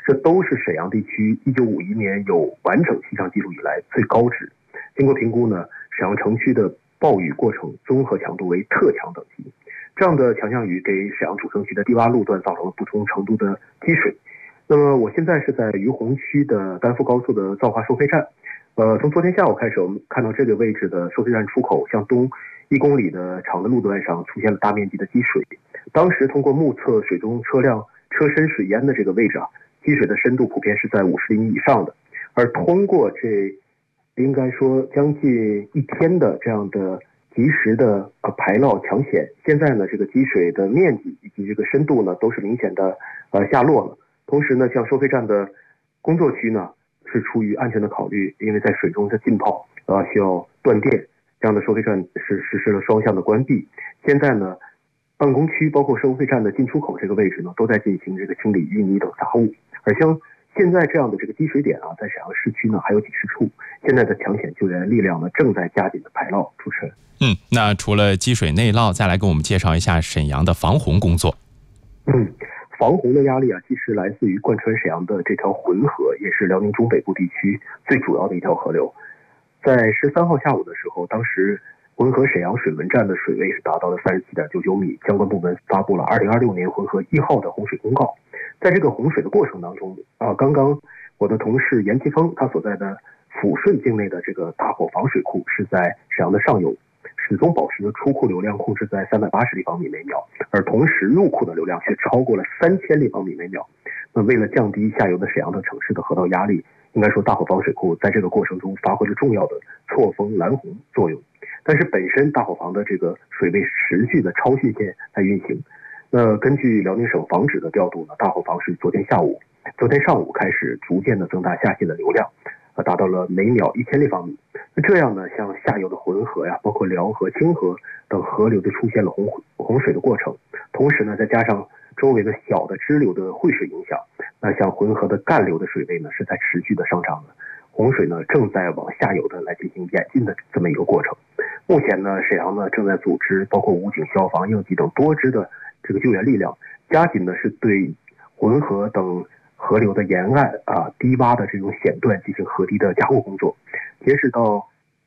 这都是沈阳地区1951年有完整气象记录以来最高值。经过评估呢，沈阳城区的暴雨过程综合强度为特强等级。这样的强降雨给沈阳主城区的低洼路段造成了不同程度的积水。那么我现在是在于洪区的丹阜高速的造化收费站。从昨天下午开始，我们看到这个位置的收费站出口向东1公里的长的路段上出现了大面积的积水。当时通过目测水中车辆车身水淹的这个位置积水的深度普遍是在50厘米以上的。而通过这应该说将近1天的这样的及时的排涝抢险，现在呢这个积水的面积以及这个深度呢都是明显的下落了。同时呢，像收费站的工作区呢是出于安全的考虑，因为在水中的浸泡需要断电，这样的收费站是实施了双向的关闭。现在呢，办公区包括收费站的进出口这个位置呢，都在进行这个清理淤泥等杂物。而像现在这样的这个积水点在沈阳市区呢还有几十处，现在的抢险救援力量呢正在加紧的排涝。主持人， 那除了积水内涝，再来给我们介绍一下沈阳的防洪工作。 防洪的压力既是来自于贯穿沈阳的这条浑河，也是辽宁中北部地区最主要的一条河流。在13号下午的时候，当时浑河沈阳水文站的水位是达到了37.99米，相关部门发布了2026年浑河1号的洪水公告。在这个洪水的过程当中刚刚我的同事严奇峰他所在的抚顺境内的这个大伙房水库是在沈阳的上游，始终保持着出库流量控制在380立方米每秒，而同时入库的流量却超过了3000立方米每秒。那为了降低下游的沈阳等城市的河道压力，应该说大伙房水库在这个过程中发挥了重要的错峰拦洪作用。但是本身大伙房的这个水位持续的超汛线在运行。那根据辽宁省防指的调度呢，大伙房是昨天上午开始逐渐的增大下泄的流量，达到了每秒1000立方米。那这样呢，像下游的浑河包括辽河、清河等河流就出现了洪水的过程。同时呢，再加上周围的小的支流的汇水影响，那像浑河的干流的水位呢是在持续的上涨的，洪水呢正在往下游的来进行演进的这么一个过程。目前呢，沈阳呢正在组织包括武警、消防、应急等多支的这个救援力量，加紧的是对浑河等河流的沿岸低洼的这种险段进行河堤的加固工作。截止到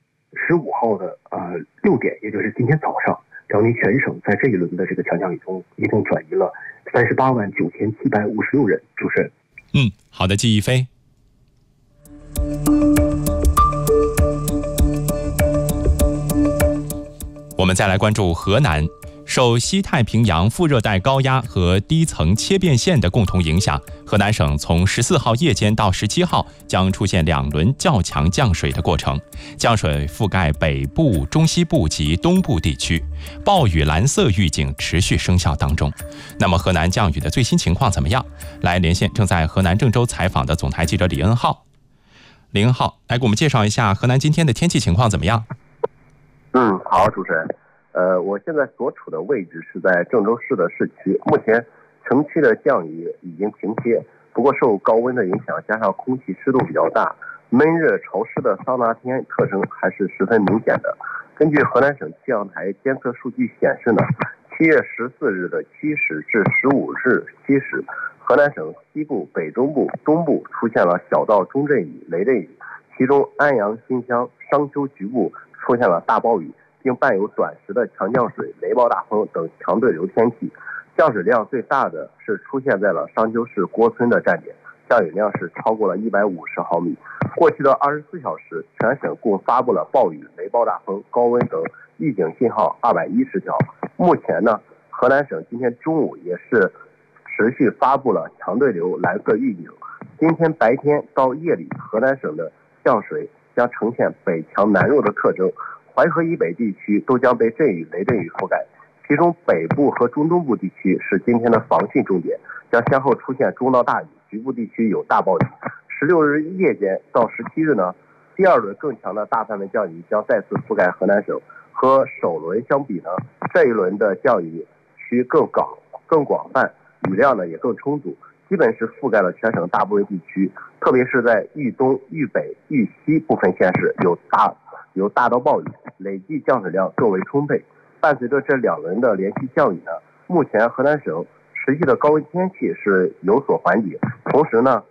15号的6点，也就是今天早上，辽宁全省在这一轮的这个强降雨中一共转移了389756人。主持人， 好的，季一飞。我们再来关注河南。受西太平洋副热带高压和低层切变线的共同影响，河南省从14号夜间到17号将出现2轮较强降水的过程，降水覆盖北部、中西部及东部地区，暴雨蓝色预警持续生效当中。那么河南降雨的最新情况怎么样？来连线正在河南郑州采访的总台记者李恩浩。李恩浩，来给我们介绍一下河南今天的天气情况怎么样？ 好，主持人。我现在所处的位置是在郑州市的市区，目前城区的降雨已经停歇，不过受高温的影响，加上空气湿度比较大，闷热潮湿的桑拿天特征还是十分明显的。根据河南省气象台监测数据显示呢，7月14日的7时至15日7时，河南省西部、北中部、东部出现了小到中阵雨、雷阵雨，其中安阳、新乡、商丘局部出现了大暴雨，并伴有短时的强降水、雷暴大风等强对流天气。降水量最大的是出现在了商丘市郭村的站点，降雨量是超过了150毫米。过去的24小时，全省共发布了暴雨、雷暴大风、高温等预警信号210条。目前呢，河南省今天中午也是持续发布了强对流蓝色预警。今天白天到夜里，河南省的降水将呈现北强南弱的特征，淮河以北地区都将被阵雨、雷阵雨覆盖，其中北部和中东部地区是今天的防汛重点，将先后出现中到大雨，局部地区有大暴雨。16日夜间到17日呢，第2轮更强的大范围降雨将再次覆盖河南省。和首轮相比呢，这一轮的降雨区更广泛，雨量呢也更充足，基本是覆盖了全省大部分地区，特别是在豫东、豫北、豫西部分县市有大到暴雨，累计降水量更为充沛。伴随着这2轮的连续降雨呢，目前河南省持续的高温天气是有所缓解，同时呢